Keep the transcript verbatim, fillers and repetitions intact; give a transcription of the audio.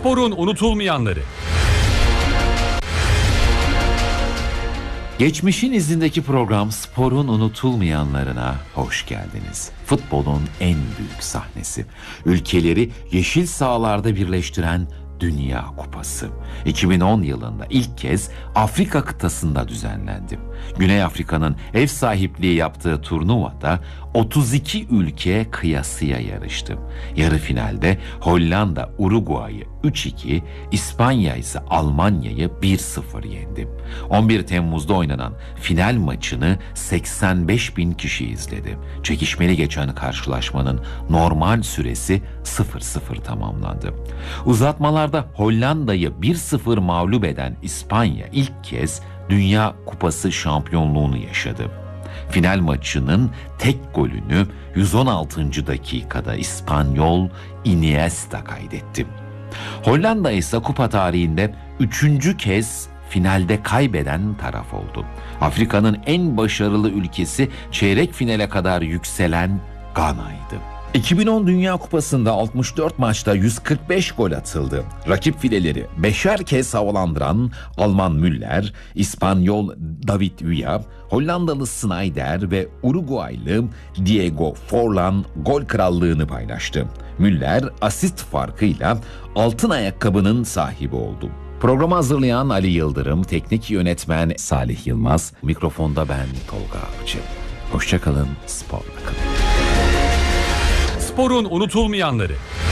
Sporun unutulmayanları. Geçmişin izindeki program Spor'un unutulmayanlarına hoş geldiniz. Futbolun en büyük sahnesi. Ülkeleri yeşil sahalarda birleştiren Dünya Kupası. iki bin on yılında ilk kez Afrika kıtasında düzenlendi. Güney Afrika'nın ev sahipliği yaptığı turnuvada otuz iki ülke kıyasıya yarıştı. Yarı finalde Hollanda Uruguay'ı üç iki, İspanya ise Almanya'yı bir sıfır yendi. on bir Temmuz'da oynanan final maçını seksen beş bin kişi izledi. Çekişmeli geçen karşılaşmanın normal süresi sıfır sıfır tamamlandı. Uzatmalarda Hollanda'yı bir sıfır mağlup eden İspanya ilk kez Dünya Kupası şampiyonluğunu yaşadı. Final maçının tek golünü yüz on altıncı dakikada İspanyol Iniesta kaydetti. Hollanda ise kupa tarihinde üçüncü kez finalde kaybeden taraf oldu. Afrika'nın en başarılı ülkesi çeyrek finale kadar yükselen Gana'ydı. iki bin on Dünya Kupası'nda altmış dört maçta yüz kırk beş gol atıldı. Rakip fileleri beşer kez havalandıran Alman Müller, İspanyol David Villa, Hollandalı Sneijder ve Uruguaylı Diego Forlan gol krallığını paylaştı. Müller asist farkıyla altın ayakkabının sahibi oldu. Programı hazırlayan Ali Yıldırım, teknik yönetmen Salih Yılmaz, mikrofonda ben Tolga Avcı. Hoşça kalın, sporla kalın. Sporun unutulmayanları.